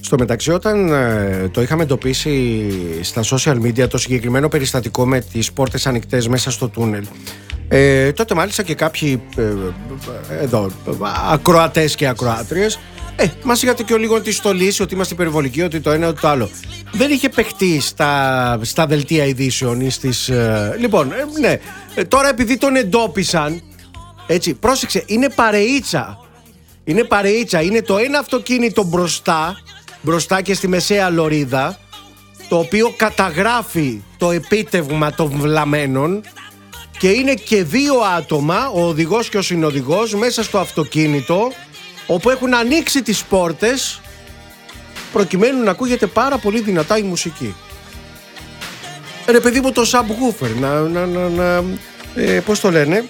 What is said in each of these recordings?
Στο μεταξύ, όταν το είχαμε εντοπίσει στα social media το συγκεκριμένο περιστατικό με τις πόρτες ανοιχτές μέσα στο τούνελ, τότε μάλιστα και κάποιοι εδώ ακροατές και ακροάτριες μας είχατε και ο λίγο τη στολίση ότι είμαστε υπερβολικοί, ότι το ένα ότι το άλλο. Δεν είχε παιχτεί στα δελτία ειδήσεων ή στις... Λοιπόν, ναι, τώρα επειδή τον εντόπισαν, έτσι, πρόσεξε, είναι παρεΐτσα. Είναι παρεΐτσα, είναι το ένα αυτοκίνητο μπροστά και στη μεσαία λωρίδα, το οποίο καταγράφει το επίτευγμα των βλαμμένων, και είναι και δύο άτομα, ο οδηγός και ο συνοδηγός, μέσα στο αυτοκίνητο, όπου έχουν ανοίξει τις πόρτες προκειμένου να ακούγεται πάρα πολύ δυνατά η μουσική. Ρε παιδί μου, το subwoofer πώς το λένε,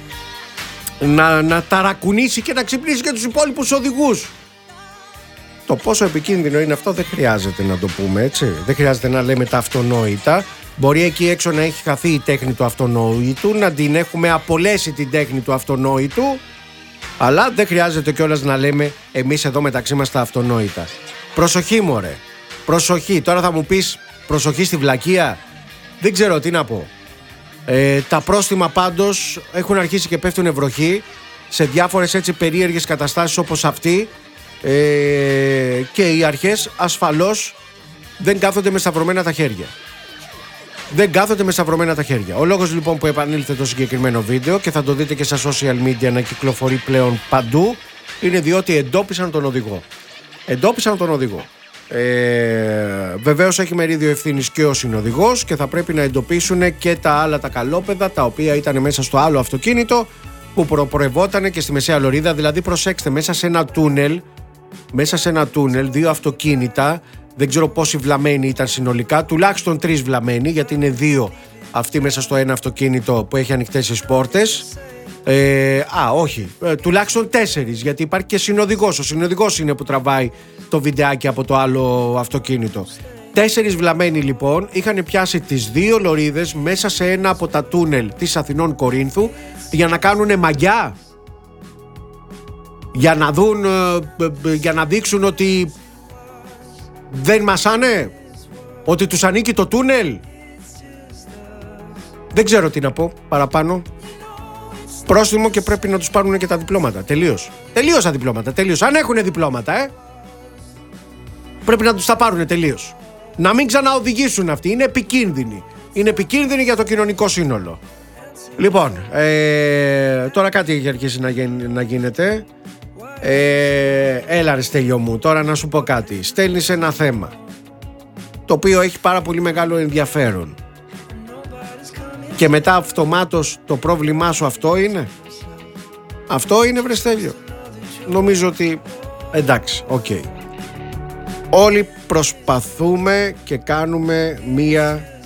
να ταρακουνήσει και να ξυπνήσει και τους υπόλοιπους οδηγούς. Το πόσο επικίνδυνο είναι αυτό δεν χρειάζεται να το πούμε, έτσι. Δεν χρειάζεται να λέμε τα αυτονόητα. Μπορεί εκεί έξω να έχει χαθεί η τέχνη του αυτονόητου, να την έχουμε απολέσει την τέχνη του αυτονόητου, αλλά δεν χρειάζεται κιόλας να λέμε εμείς εδώ μεταξύ μας τα αυτονόητα. Προσοχή μωρέ, προσοχή. Τώρα θα μου πεις προσοχή στη βλακεία. Δεν ξέρω τι να πω. Τα πρόστιμα πάντως έχουν αρχίσει και πέφτουν βροχή σε διάφορες έτσι περίεργες καταστάσεις όπως αυτή, και οι αρχές ασφαλώς δεν κάθονται με σταυρωμένα τα χέρια. Δεν κάθονται με σταυρωμένα τα χέρια. Ο λόγος λοιπόν που επανήλθε το συγκεκριμένο βίντεο, και θα το δείτε και στα social media να κυκλοφορεί πλέον παντού, είναι διότι εντόπισαν τον οδηγό. Εντόπισαν τον οδηγό. Βεβαίως έχει μερίδιο ευθύνης και ο συνοδηγός, και θα πρέπει να εντοπίσουν και τα άλλα τα καλόπεδα τα οποία ήταν μέσα στο άλλο αυτοκίνητο που προπορευόταν και στη μεσαία λωρίδα. Δηλαδή προσέξτε, μέσα σε ένα τούνελ δύο αυτοκίνητα, δεν ξέρω πόσοι βλαμμένοι ήταν συνολικά, τουλάχιστον 3 βλαμμένοι, γιατί είναι 2 αυτοί μέσα στο ένα αυτοκίνητο που έχει ανοιχτές τις πόρτες. Όχι, τουλάχιστον 4, γιατί υπάρχει και συνοδηγός. Ο συνοδηγός είναι που τραβάει το βιντεάκι από το άλλο αυτοκίνητο. 4 βλαμμένοι λοιπόν είχαν πιάσει τις 2 λωρίδες μέσα σε ένα από τα τούνελ της Αθηνών Κορίνθου για να κάνουν μαγιά, για να δουν, για να δείξουν ότι δεν μασάνε, ότι τους ανήκει το τούνελ. Δεν ξέρω τι να πω παραπάνω. Πρόστιμο και πρέπει να τους πάρουν και τα διπλώματα. Τελείως τα διπλώματα, τελείως. Αν έχουν διπλώματα, πρέπει να τους τα πάρουν τελείως. Να μην ξαναοδηγήσουν αυτοί. Είναι επικίνδυνοι. Είναι επικίνδυνοι για το κοινωνικό σύνολο. Λοιπόν, τώρα κάτι έχει αρχίσει να γίνεται. Έλα ρε Στέλιο μου, τώρα να σου πω κάτι. Στέλνεις ένα θέμα το οποίο έχει πάρα πολύ μεγάλο ενδιαφέρον, και μετά αυτομάτως το πρόβλημά σου αυτό είναι βρε Στέλιο. Νομίζω ότι εντάξει, οκ. Όλοι προσπαθούμε και κάνουμε μία